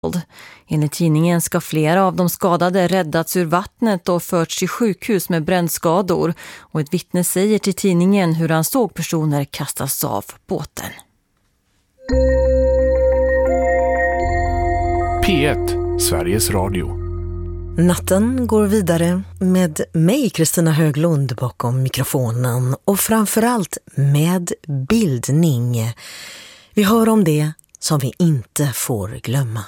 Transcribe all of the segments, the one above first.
Enligt tidningen ska flera av de skadade räddats ur vattnet och förts till sjukhus med brännskador. Och ett vittne säger till tidningen hur han såg personer kastas av båten. P1, Sveriges Radio. Natten går vidare med mig, Kristina Höglund, bakom mikrofonen och framförallt med bildning. Vi hör om det som vi inte får glömma.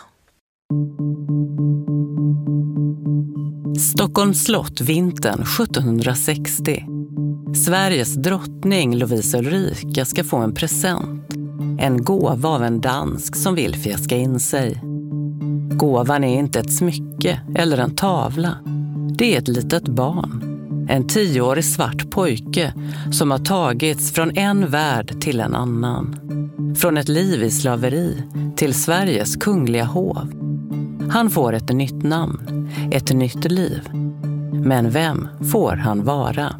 Stockholms slott vintern 1760. Sveriges drottning Lovisa Ulrika ska få en present. En gåva av en dansk som vill fjäska in sig. Gåvan är inte ett smycke eller en tavla. Det är ett litet barn. En 10-årig svart pojke som har tagits från en värld till en annan. Från ett liv i slaveri till Sveriges kungliga hov. Han får ett nytt namn, ett nytt liv. Men vem får han vara?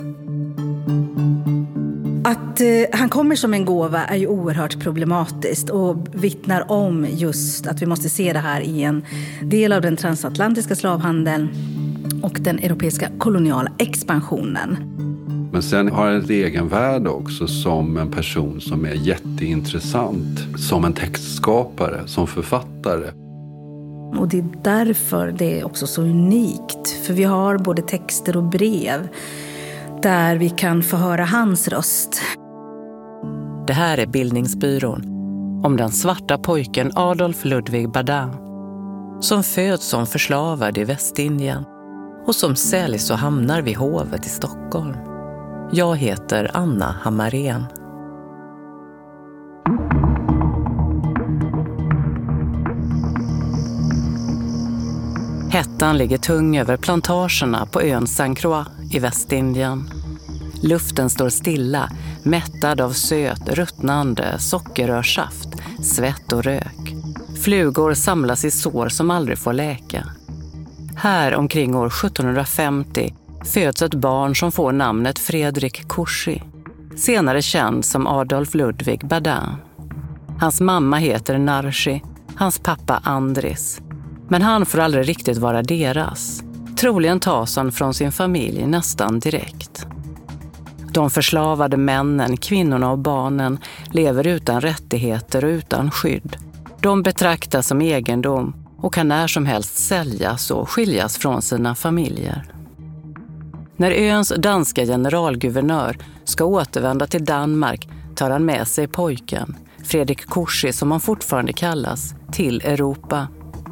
Att han kommer som en gåva är ju oerhört problematiskt och vittnar om just att vi måste se det här i en del av den transatlantiska slavhandeln och den europeiska koloniala expansionen. Men sen har han ett egenvärde också som en person som är jätteintressant, som en textskapare, som författare. Och det är därför det är också så unikt, för vi har både texter och brev där vi kan få höra hans röst. Det här är Bildningsbyrån om den svarta pojken Adolf Ludwig Badin som föds som förslavad i Västindien och som säljs och hamnar vid hovet i Stockholm. Jag heter Anna Hammarén. Hettan ligger tung över plantagerna på ön Saint Croix i Västindien. Luften står stilla, mättad av söt, ruttnande sockerrörsaft, svett och rök. Flugor samlas i sår som aldrig får läka. Här omkring år 1750 föds ett barn som får namnet Fredrik Cauchy, senare känd som Adolf Ludwig Badin. Hans mamma heter Narschi, hans pappa Andris. Men han får aldrig riktigt vara deras. Troligen tas han från sin familj nästan direkt. De förslavade männen, kvinnorna och barnen lever utan rättigheter och utan skydd. De betraktas som egendom och kan när som helst säljas och skiljas från sina familjer. När öns danska generalguvernör ska återvända till Danmark tar han med sig pojken, Fredrik Cauchy som han fortfarande kallas, till Europa.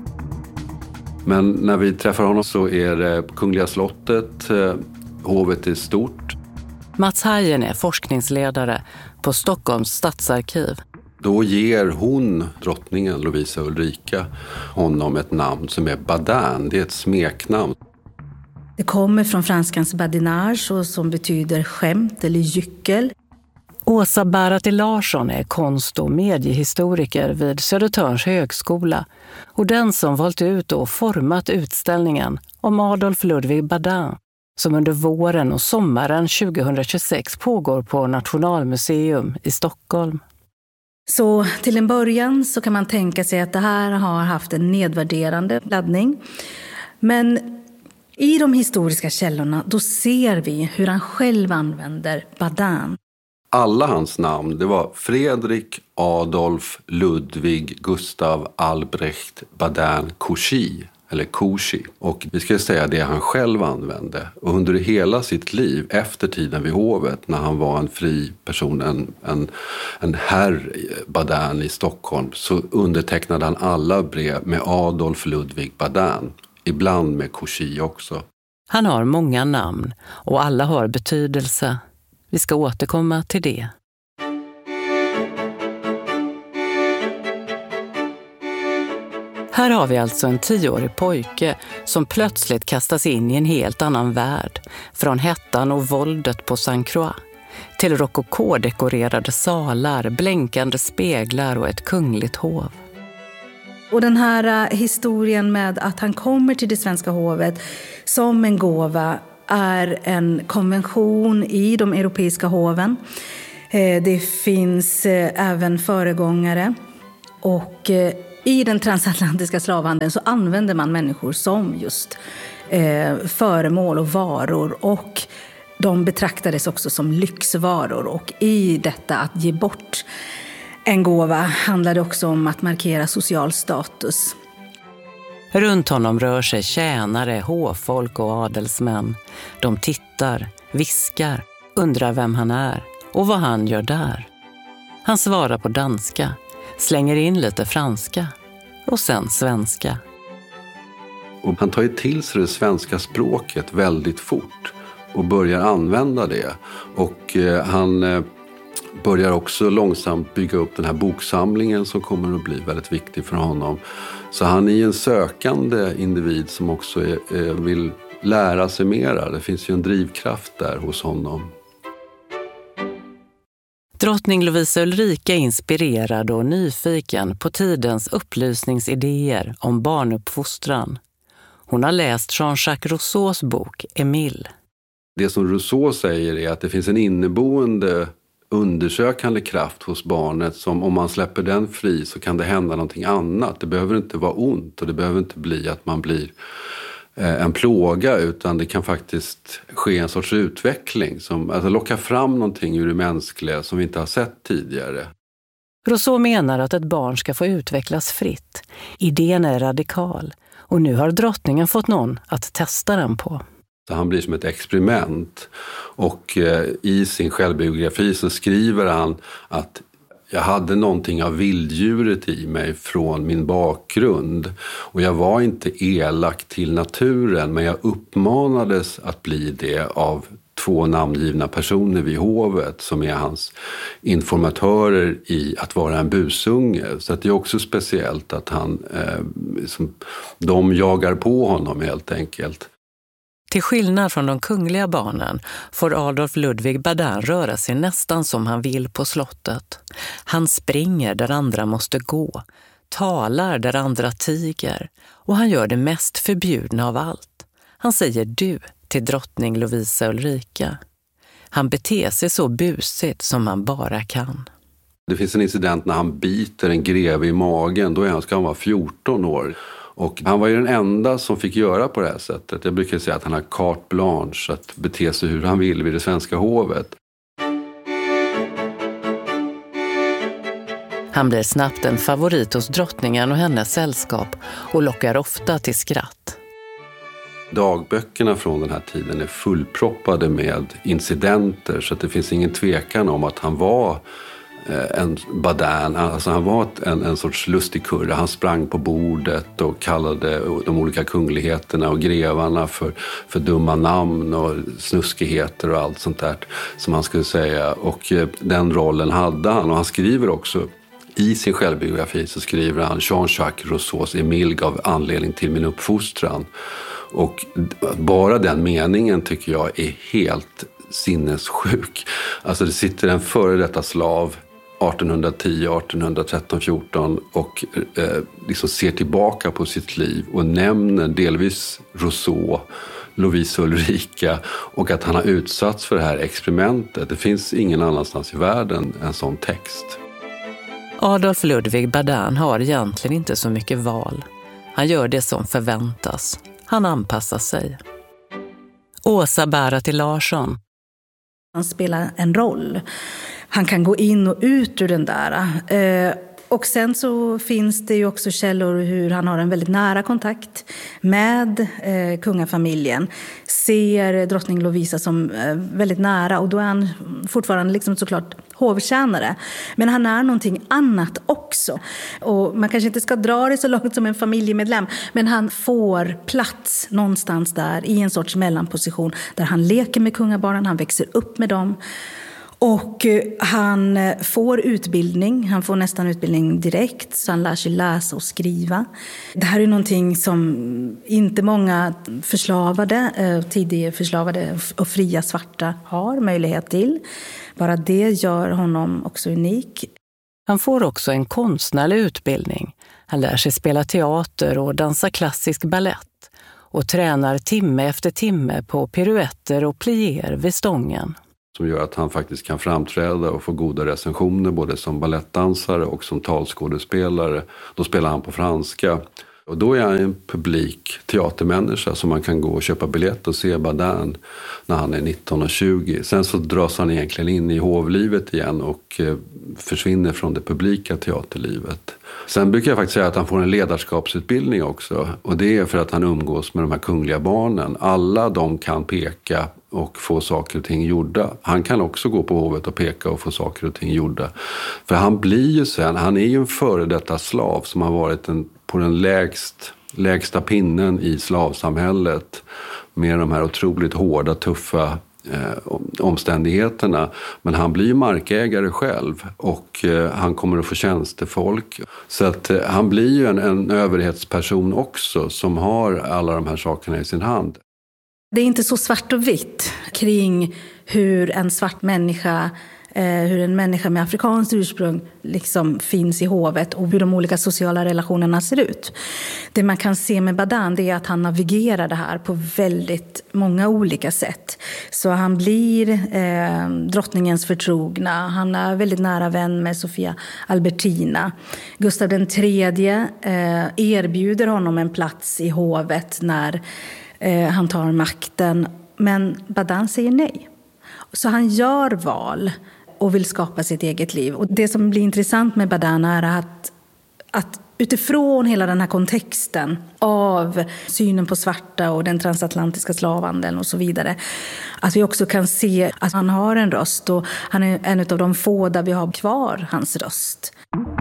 Men när vi träffar honom så är det Kungliga slottet, hovet är stort. Mats Hajen är forskningsledare på Stockholms stadsarkiv. Då ger hon, drottningen Lovisa Ulrika, honom ett namn som är Badin. Det är ett smeknamn. Det kommer från franskans badinage och som betyder skämt eller gyckel. Åsa Bärati Larsson är konst- och mediehistoriker vid Södertörns högskola och den som valt ut och format utställningen om Adolf Ludwig Badin som under våren och sommaren 2026 pågår på Nationalmuseum i Stockholm. Så till en början så kan man tänka sig att det här har haft en nedvärderande laddning. Men i de historiska källorna då ser vi hur han själv använder Badin. Alla hans namn, det var Fredrik, Adolf, Ludwig, Gustav, Albrecht, Badin, Cauchy eller Cauchy. Och vi ska säga det han själv använde. Och under hela sitt liv, efter tiden vid hovet, när han var en fri person, en herr Badin i Stockholm, så undertecknade han alla brev med Adolf Ludwig Badin. Ibland med Cauchy också. Han har många namn och alla har betydelse. Vi ska återkomma till det. Här har vi alltså en 10-årig pojke som plötsligt kastas in i en helt annan värld. Från hettan och våldet på Saint Croix till rokoko-dekorerade salar, blänkande speglar och ett kungligt hov. Och den här historien med att han kommer till det svenska hovet som en gåva är en konvention i de europeiska hoven. Det finns även föregångare och I den transatlantiska slavhandeln så använder man människor som just föremål och varor, och de betraktades också som lyxvaror. Och i detta att ge bort en gåva handlade också om att markera social status. Runt honom rör sig tjänare, hovfolk och adelsmän. De tittar, viskar, undrar vem han är och vad han gör där. Han svarar på danska, slänger in lite franska och sen svenska. Och han tar ju till sig det svenska språket väldigt fort och börjar använda det. Och han börjar också långsamt bygga upp den här boksamlingen som kommer att bli väldigt viktig för honom. Så han är en sökande individ som också vill lära sig mera. Det finns ju en drivkraft där hos honom. Drottning Lovisa Ulrika är inspirerad och nyfiken på tidens upplysningsidéer om barnuppfostran. Hon har läst Jean-Jacques Rousseaus bok Emile. Det som Rousseau säger är att det finns en inneboende undersökande kraft hos barnet som om man släpper den fri så kan det hända någonting annat. Det behöver inte vara ont och det behöver inte bli att man blir en plåga, utan det kan faktiskt ske en sorts utveckling som alltså lockar fram någonting ur det mänskliga som vi inte har sett tidigare. Rousseau menar att ett barn ska få utvecklas fritt. Idén är radikal och nu har drottningen fått någon att testa den på. Så han blir som ett experiment och i sin självbiografi så skriver han att jag hade någonting av vilddjuret i mig från min bakgrund och jag var inte elak till naturen, men jag uppmanades att bli det av 2 namngivna personer vid hovet som är hans informatörer i att vara en busunge. Så att det är också speciellt att de jagar på honom helt enkelt. Till skillnad från de kungliga barnen får Adolf Ludvig Baden röra sig nästan som han vill på slottet. Han springer där andra måste gå, talar där andra tiger och han gör det mest förbjudna av allt. Han säger du till drottning Lovisa Ulrika. Han beter sig så busigt som man bara kan. Det finns en incident när han biter en greve i magen, då ska han vara 14 år. Och han var ju den enda som fick göra på det här sättet. Jag brukar säga att han har carte blanche att bete sig hur han vill vid det svenska hovet. Han blir snabbt en favorit hos drottningen och hennes sällskap och lockar ofta till skratt. Dagböckerna från den här tiden är fullproppade med incidenter så att det finns ingen tvekan om att han var en Baden, alltså han var en sorts lustig kurre. Han sprang på bordet och kallade de olika kungligheterna och grevarna för dumma namn och snuskigheter och allt sånt där som han skulle säga. Och den rollen hade han, och han skriver också i sin självbiografi så skriver han Jean-Jacques Rousseaus Emile gav anledning till min uppfostran. Och bara den meningen tycker jag är helt sinnessjuk. Alltså det sitter en före detta slav 1810, 1813, 14 och liksom ser tillbaka på sitt liv och nämner delvis Rousseau, Lovisa Ulrika och att han har utsatts för det här experimentet. Det finns ingen annanstans i världen en sån text. Adolf Ludvig Baden har egentligen inte så mycket val. Han gör det som förväntas. Han anpassar sig. Åsa Bäratil Larsson. Han spelar en roll. Han kan gå in och ut ur den där. Och sen så finns det ju också källor hur han har en väldigt nära kontakt med kungafamiljen. Ser drottning Lovisa som väldigt nära, och då är han fortfarande liksom såklart hovtjänare. Men han är någonting annat också. Och man kanske inte ska dra det så långt som en familjemedlem, men han får plats någonstans där i en sorts mellanposition där han leker med kungabarnen, han växer upp med dem. Och han får utbildning, han får nästan utbildning direkt, så han lär sig läsa och skriva. Det här är någonting som inte många tidigare förslavade och fria svarta har möjlighet till. Bara det gör honom också unik. Han får också en konstnärlig utbildning. Han lär sig spela teater och dansa klassisk ballett och tränar timme efter timme på piruetter och plier vid stången. som gör att han faktiskt kan framträda och få goda recensioner både som ballettdansare och som talskådespelare. Då spelar han på franska. Och då är han en publik teatermänniska som man kan gå och köpa biljett och se Badin när han är 19 och 20. Sen så dras han egentligen in i hovlivet igen och försvinner från det publika teaterlivet. Sen brukar jag faktiskt säga att han får en ledarskapsutbildning också. Och det är för att han umgås med de här kungliga barnen. Alla de kan peka och få saker och ting gjorda. Han kan också gå på hovet och peka och få saker och ting gjorda. För han blir ju sen, han är ju en före detta slav som har varit på den lägsta pinnen i slavsamhället med de här otroligt hårda, tuffa omständigheterna. Men han blir ju markägare själv och han kommer att få tjänstefolk. Så att han blir ju en överhetsperson också som har alla de här sakerna i sin hand. Det är inte så svart och vitt kring hur en svart människa, hur en människa med afrikanskt ursprung liksom finns i hovet och hur de olika sociala relationerna ser ut. Det man kan se med Badin är att han navigerar det här på väldigt många olika sätt. Så han blir drottningens förtrogna, han är väldigt nära vän med Sofia Albertina. Gustav III erbjuder honom en plats i hovet när han tar makten, men Badin säger nej. Så han gör val och vill skapa sitt eget liv. Och det som blir intressant med Badin är att utifrån hela den här kontexten av synen på svarta och den transatlantiska slavhandeln och så vidare, att vi också kan se att han har en röst och han är en av de få där vi har kvar hans röst.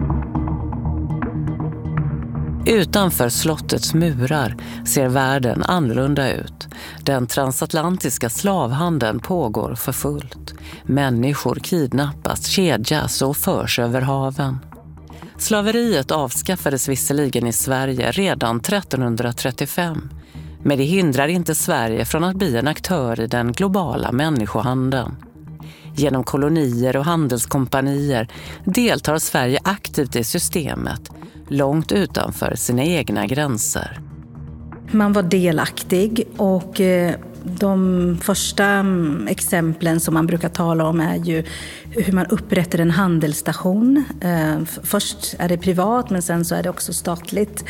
Utanför slottets murar ser världen annorlunda ut. Den transatlantiska slavhandeln pågår för fullt. Människor kidnappas, kedjas och förs över haven. Slaveriet avskaffades visserligen i Sverige redan 1335. Men det hindrar inte Sverige från att bli en aktör i den globala människohandeln. Genom kolonier och handelskompanier deltar Sverige aktivt i systemet, långt utanför sina egna gränser. Man var delaktig och de första exemplen som man brukar tala om är ju hur man upprättar en handelsstation. Först är det privat men sen så är det också statligt.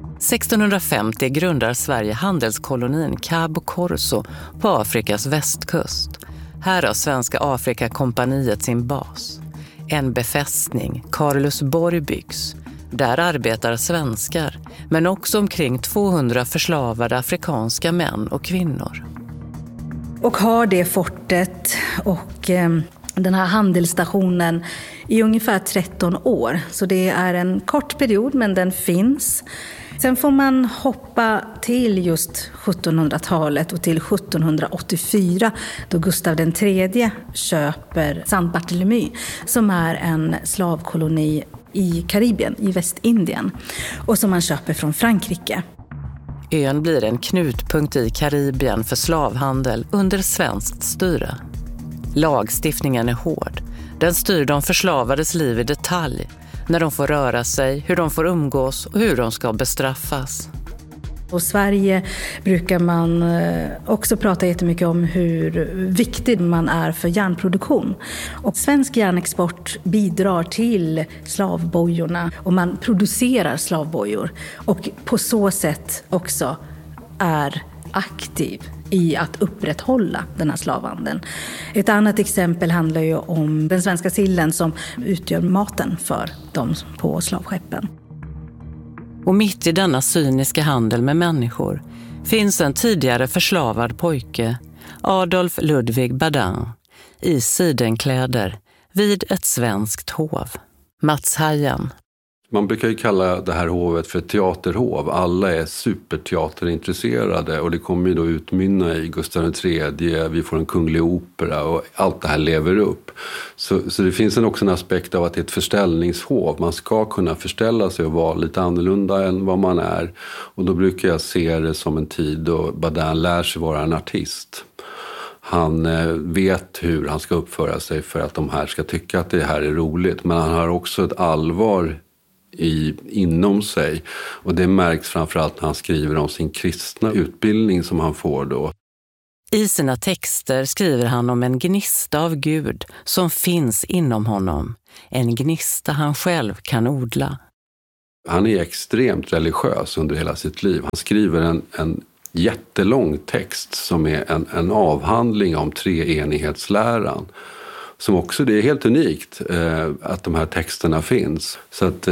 1650 grundar Sverige handelskolonin Cabo Corso på Afrikas västkust. Här har Svenska Afrikakompaniet sin bas. En befästning, Karlusborg, byggs. Där arbetar svenskar, men också omkring 200 förslavade afrikanska män och kvinnor. Och har det fortet och den här handelsstationen i ungefär 13 år. Så det är en kort period, men den finns. Sen får man hoppa till just 1700-talet och till 1784 då Gustav III köper Saint Barthélemy som är en slavkoloni i Karibien, i Västindien, och som man köper från Frankrike. Ön blir en knutpunkt i Karibien för slavhandel under svenskt styre. Lagstiftningen är hård. Den styr de förslavades liv i detalj. När de får röra sig, hur de får umgås och hur de ska bestraffas. I Sverige brukar man också prata jättemycket om hur viktig man är för järnproduktion. Och svensk järnexport bidrar till slavbojorna och man producerar slavbojor. Och på så sätt också är aktiv i att upprätthålla den här slavhandeln. Ett annat exempel handlar ju om den svenska sillen som utgör maten för de på slavskeppen. Och mitt i denna cyniska handel med människor finns en tidigare förslavad pojke, Adolf Ludwig Badin, i sidenkläder vid ett svenskt hov. Mats Hajen. Man brukar ju kalla det här hovet för teaterhov. Alla är superteaterintresserade och det kommer ju då utmynna i Gustav III, vi får en kunglig opera och allt det här lever upp. Så det finns också en aspekt av att det är ett förställningshov. Man ska kunna förställa sig och vara lite annorlunda än vad man är. Och då brukar jag se det som en tid då Badin lär sig vara en artist. Han vet hur han ska uppföra sig för att de här ska tycka att det här är roligt. Men han har också ett allvar inom sig. Och det märks framförallt när han skriver om sin kristna utbildning som han får då. I sina texter skriver han om en gnista av Gud som finns inom honom. En gnista han själv kan odla. Han är extremt religiös under hela sitt liv. Han skriver en jättelång text som är en avhandling om treenighetsläran. Som också, det är helt unikt att de här texterna finns. Så att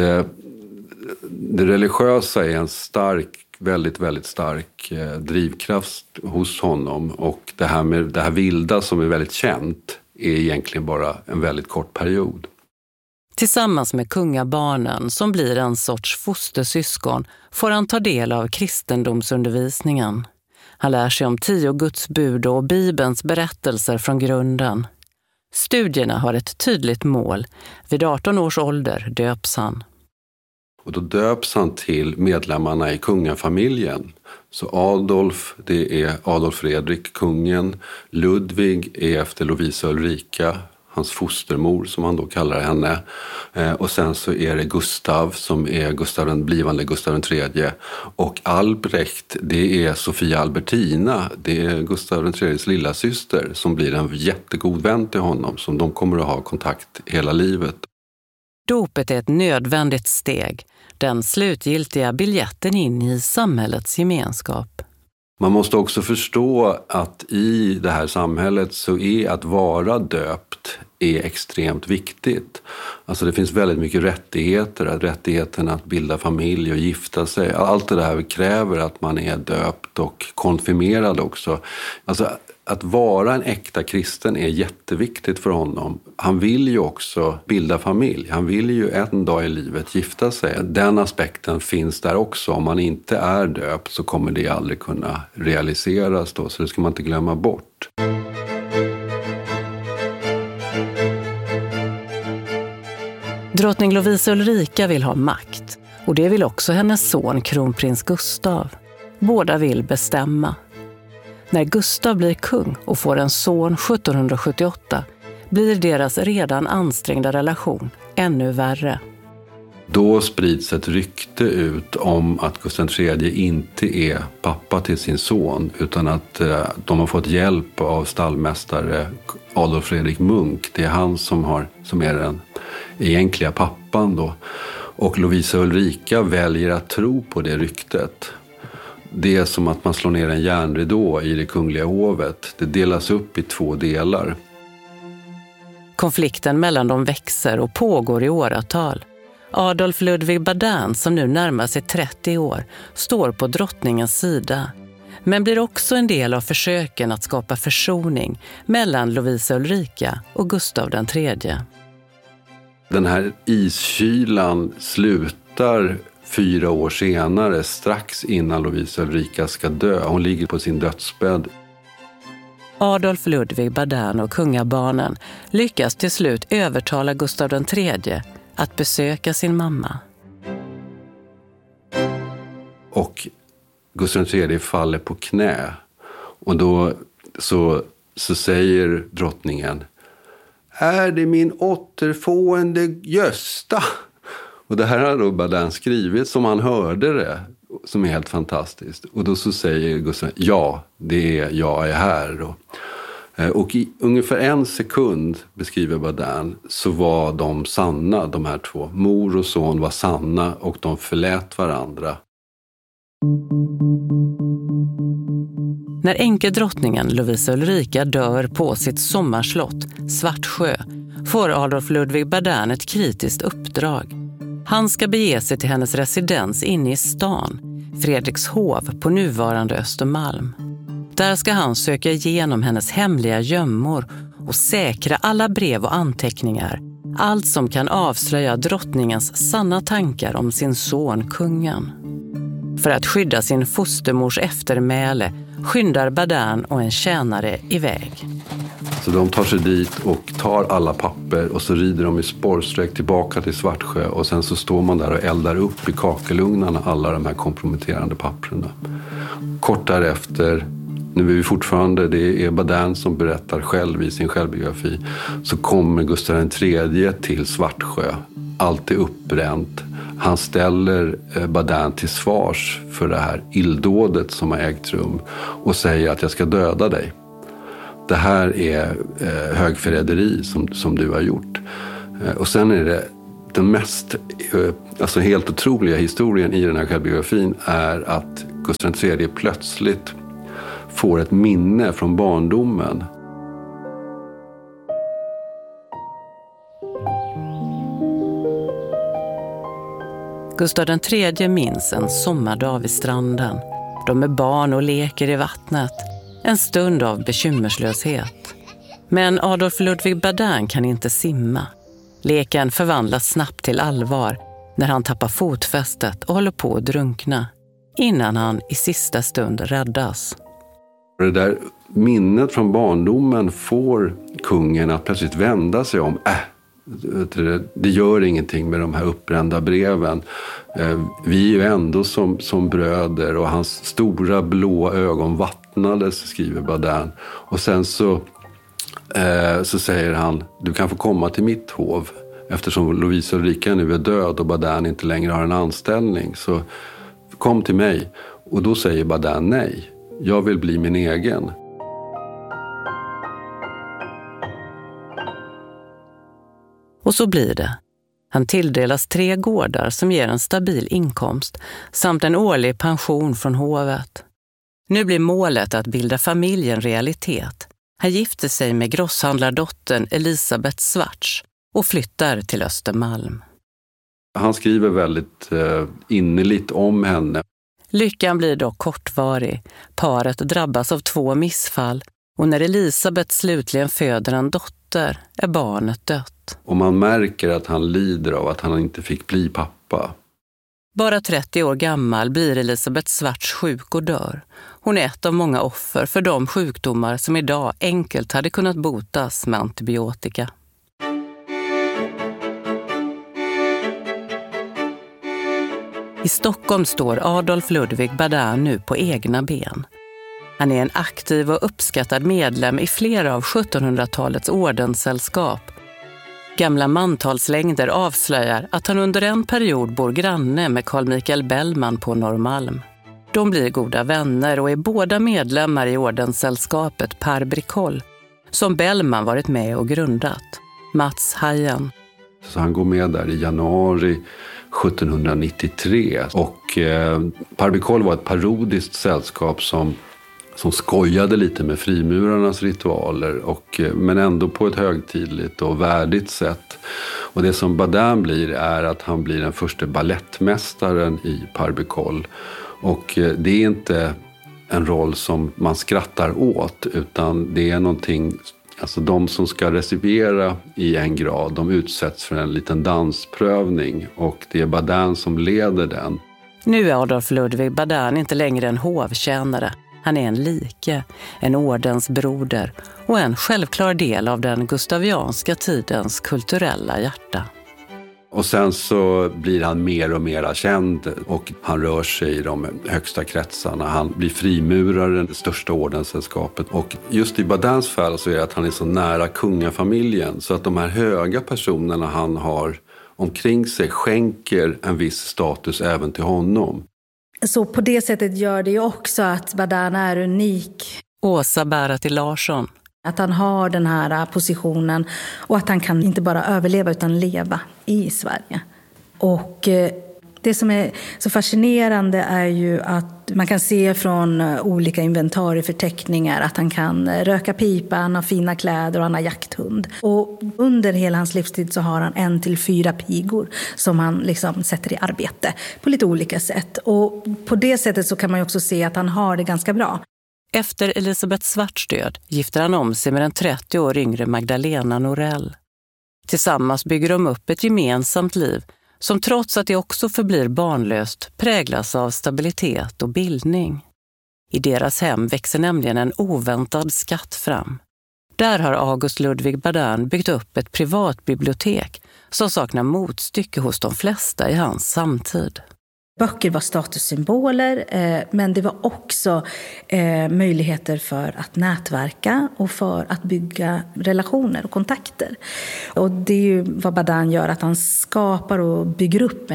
det religiösa är en väldigt, väldigt stark drivkraft hos honom. Och det här vilda som är väldigt känt är egentligen bara en väldigt kort period. Tillsammans med kungabarnen, som blir en sorts fostersyskon, får han ta del av kristendomsundervisningen. Han lär sig om 10 Guds bud och Bibelns berättelser från grunden. Studierna har ett tydligt mål. Vid 18 års ålder döps han. Och då döps han till medlemmarna i kungafamiljen. Så Adolf, det är Adolf Fredrik, kungen. Ludvig är efter Lovisa Ulrika, hans fostermor som han då kallar henne. Och sen så är det Gustav som är blivande Gustav III. Och Albrecht, det är Sofia Albertina, det är Gustav IIIs lilla syster som blir en jättegod vän till honom som de kommer att ha kontakt hela livet. Dopet är ett nödvändigt steg, den slutgiltiga biljetten in i samhällets gemenskap. Man måste också förstå att i det här samhället så är att vara döpt är extremt viktigt. Alltså det finns väldigt mycket rättigheter, rättigheten att bilda familj och gifta sig. Allt det där kräver att man är döpt och konfirmerad också. Alltså att vara en äkta kristen är jätteviktigt för honom. Han vill ju också bilda familj. Han vill ju en dag i livet gifta sig. Den aspekten finns där också. Om man inte är döpt så kommer det aldrig kunna realiseras då. Så det ska man inte glömma bort. Drottning Lovisa Ulrika vill ha makt. Och det vill också hennes son kronprins Gustav. Båda vill bestämma. När Gustav blir kung och får en son 1778 blir deras redan ansträngda relation ännu värre. Då sprids ett rykte ut om att Gustav III inte är pappa till sin son utan att de har fått hjälp av stallmästare Adolf Fredrik Munk. Det är han som är den egentliga pappan då. Och Lovisa Ulrika väljer att tro på det ryktet. Det är som att man slår ner en järnridå i det kungliga hovet. Det delas upp i 2 delar. Konflikten mellan dem växer och pågår i åratal. Adolf Ludvig Baden, som nu närmar sig 30 år, står på drottningens sida. Men blir också en del av försöken att skapa försoning mellan Lovisa Ulrika och Gustav III. Den här iskylan slutar 4 år senare, strax innan Lovisa Ulrika ska dö. Hon ligger på sin dödsbädd. Adolf Ludvig Baden och kungabarnen lyckas till slut övertala Gustav III att besöka sin mamma. Och Gustav III faller på knä. Och då så säger drottningen: "Är det min återfående Gösta?" Och det här har då Baden skrivit som han hörde det, som är helt fantastiskt. Och då så säger Gustav: "Ja, jag är här då." Och i ungefär 1 sekund, beskriver Baden, så var de sanna, de här 2. Mor och son var sanna och de förlät varandra. När enkedrottningen Lovisa Ulrika dör på sitt sommarslott, Svartsjö, får Adolf Ludvig Baden ett kritiskt uppdrag. Han ska bege sig till hennes residens inne i stan, Fredrikshov på nuvarande Östermalm. Där ska han söka igenom hennes hemliga gömmor och säkra alla brev och anteckningar. Allt som kan avslöja drottningens sanna tankar om sin son kungen. För att skydda sin fostermors eftermäle skyndar Baden och en tjänare iväg. Så de tar sig dit och tar alla papper och så rider de i spårsträck tillbaka till Svartsjö. Och sen så står man där och eldar upp i kakelugnarna alla de här komprometterande papperna. Kort därefter, nu är vi fortfarande, det är Baden som berättar själv i sin självbiografi, så kommer Gustav III till Svartsjö. Allt är uppbränt. Han ställer Baden till svars för det här illdådet som har ägt rum och säger att jag ska döda dig. det här är högförräderi som du har gjort. Och sen är det den mest alltså helt otroliga historien i den här självbiografin är att Gustav III plötsligt får ett minne från barndomen. Gustav III minns en sommardag vid stranden. De är barn och leker i vattnet. En stund av bekymmerslöshet. Men Adolf Ludvig Badin kan inte simma. Leken förvandlas snabbt till allvar när han tappar fotfästet och håller på att drunkna. Innan han i sista stund räddas. Det där minnet från barndomen får kungen att plötsligt vända sig om. Det gör ingenting med de här uppbrända breven. Vi är ju ändå som bröder, och hans stora blå ögon vattnades, skriver Badin. Och sen så säger han, du kan få komma till mitt hov. Eftersom Lovisa Ulrika nu är död och Badin inte längre har en anställning, så kom till mig. Och då säger Badin nej, jag vill bli min egen. Och så blir det. Han tilldelas 3 gårdar som ger en stabil inkomst samt en årlig pension från hovet. Nu blir målet att bilda familjen realitet. Han gifter sig med grosshandlardottern Elisabeth Schwartz och flyttar till Östermalm. Han skriver väldigt innerligt om henne. Lyckan blir dock kortvarig. Paret drabbas av 2 missfall, och när Elisabeth slutligen föder en dotter är barnet dött. Och man märker att han lider av att han inte fick bli pappa. Bara 30 år gammal blir Elisabeth Schwartz sjuk och dör. Hon är ett av många offer för de sjukdomar som idag enkelt hade kunnat botas med antibiotika. I Stockholm står Adolf Ludvig Badin nu på egna ben. Han är en aktiv och uppskattad medlem i flera av 1700-talets ordenssällskap. Gamla mantalslängder avslöjar att han under en period bor granne med Carl Michael Bellman på Norrmalm. De blir goda vänner och är båda medlemmar i ordenssällskapet Par Bricol, som Bellman varit med och grundat. Mats Hajen. Så han går med där i januari 1793, och Par Bricol var ett parodiskt sällskap som skojade lite med frimurarnas ritualer, men ändå på ett högtidligt och värdigt sätt. Och det som Badin blir är att han blir den första ballettmästaren i Par Bricol. Och det är inte en roll som man skrattar åt, utan det är någonting, alltså de som ska recipera i en grad, de utsätts för en liten dansprövning, och det är Badin som leder den. Nu är Adolf Ludvig Badin inte längre en hovtjänare. Han är en like, en ordensbroder och en självklar del av den gustavianska tidens kulturella hjärta. Och sen så blir han mer och mer känd, och han rör sig i de högsta kretsarna. Han blir frimurare, det största ordenssällskapet. Och just i Badins fall så är det att han är så nära kungafamiljen, så att de här höga personerna han har omkring sig skänker en viss status även till honom. Så på det sättet gör det ju också att Badin är unik. Åsa Bäratil Larsson. Att han har den här positionen och att han kan inte bara överleva utan leva i Sverige. Och det som är så fascinerande är ju att man kan se från olika inventarieförteckningar att han kan röka pipa, han har fina kläder och han har jakthund. Och under hela hans livstid så har han 1 till 4 pigor som han liksom sätter i arbete på lite olika sätt. Och på det sättet så kan man ju också se att han har det ganska bra. Efter Elisabeth Schwartz död gifter han om sig med den 30 år yngre Magdalena Norell. Tillsammans bygger de upp ett gemensamt liv som trots att det också förblir barnlöst präglas av stabilitet och bildning. I deras hem växer nämligen en oväntad skatt fram. Där har August Ludvig Badin byggt upp ett privatbibliotek som saknar motstycke hos de flesta i hans samtid. Böcker var statussymboler, men det var också möjligheter för att nätverka och för att bygga relationer och kontakter. Och det är ju vad Badin gör, att han skapar och bygger upp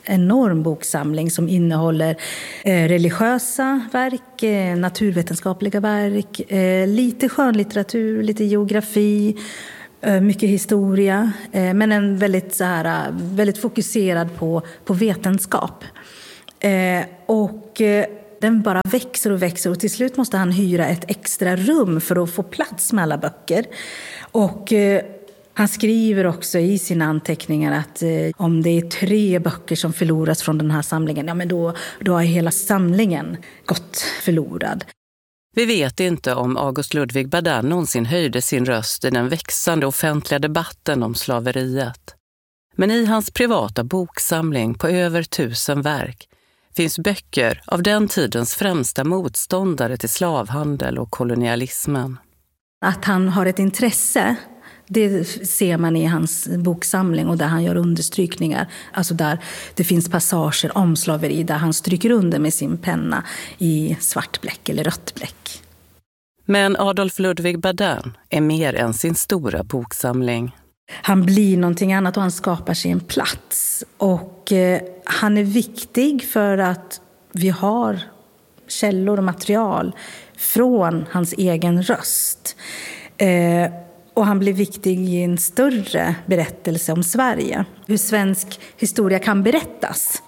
enorm boksamling som innehåller religiösa verk, naturvetenskapliga verk, lite skönlitteratur, lite geografi, mycket historia, men en väldigt fokuserad på vetenskap. Och den bara växer och växer, och till slut måste han hyra ett extra rum för att få plats med alla böcker. Och han skriver också i sina anteckningar att om det är 3 böcker som förloras från den här samlingen, ja, men då har hela samlingen gått förlorad. Vi vet inte om August Ludwig Baden någonsin höjde sin röst i den växande offentliga debatten om slaveriet. Men i hans privata boksamling på över 1000 verk finns böcker av den tidens främsta motståndare till slavhandel och kolonialismen. Att han har ett intresse, det ser man i hans boksamling, och där han gör understrykningar. Alltså där det finns passager om slaveri där han stryker under med sin penna i svart bläck eller rött bläck. Men Adolf Ludwig Baden är mer än sin stora boksamling. Han blir någonting annat och han skapar sig en plats. Och han är viktig för att vi har källor och material från hans egen röst. Och han blir viktig i en större berättelse om Sverige. Hur svensk historia kan berättas.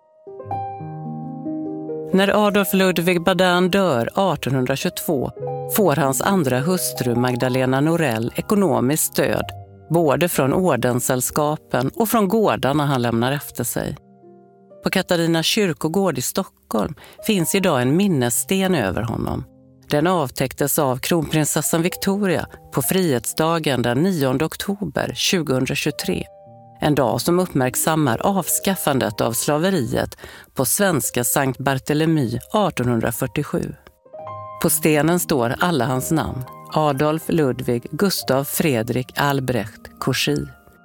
När Adolf Ludwig Baden dör 1822 får hans andra hustru Magdalena Norell ekonomiskt stöd både från ordenssällskapen och från gårdarna han lämnar efter sig. På Katarina kyrkogård i Stockholm finns idag en minnessten över honom. Den avtäcktes av kronprinsessan Victoria på Frihetsdagen den 9 oktober 2023. En dag som uppmärksammar avskaffandet av slaveriet på svenska Sankt Barthélemy 1847. På stenen står alla hans namn: Adolf Ludwig Gustav Fredrik Albrecht Cauchy.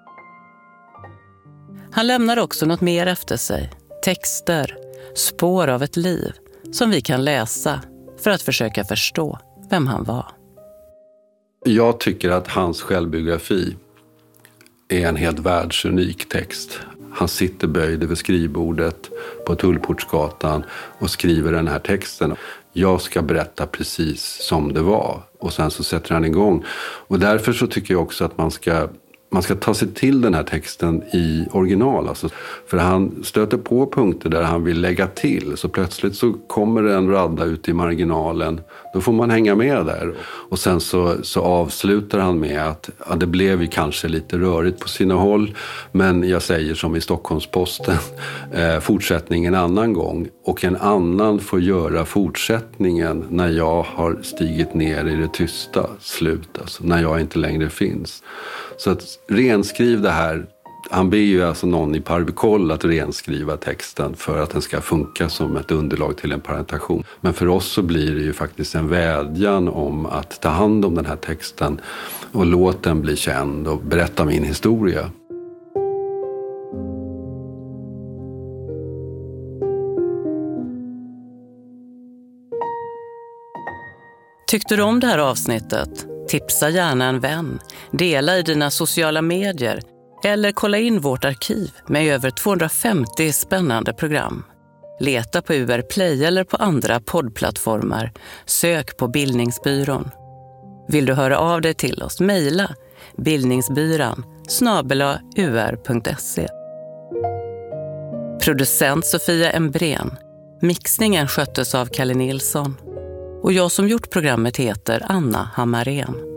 Han lämnar också något mer efter sig. Texter, spår av ett liv som vi kan läsa för att försöka förstå vem han var. Jag tycker att hans självbiografi är en helt världsunik text. Han sitter böjd över skrivbordet på Tullportsgatan och skriver den här texten. Jag ska berätta precis som det var. Och sen så sätter han igång. Och därför så tycker jag också att man ska ta sig till den här texten i original. Alltså, för han stöter på punkter där han vill lägga till. Så plötsligt så kommer det en radda ut i marginalen. Då får man hänga med där. Och sen så avslutar han med att det blev ju kanske lite rörigt på sina håll. Men jag säger som i Stockholmsposten, fortsättning en annan gång. Och en annan får göra fortsättningen när jag har stigit ner i det tysta slut. Alltså när jag inte längre finns. Så att renskriv det här. Han ber ju alltså någon i Parvikoll att renskriva texten för att den ska funka som ett underlag till en parentation. Men för oss så blir det ju faktiskt en vädjan om att ta hand om den här texten och låt den bli känd och berätta min historia. Tyckte du om det här avsnittet? Tipsa gärna en vän, dela i dina sociala medier eller kolla in vårt arkiv med över 250 spännande program. Leta på UR Play eller på andra poddplattformar. Sök på Bildningsbyrån. Vill du höra av dig till oss? Mejla bildningsbyran@ur.se. Producent Sofia Embrén. Mixningen sköttes av Kalle Nilsson. Och jag som gjort programmet heter Anna Hammarén.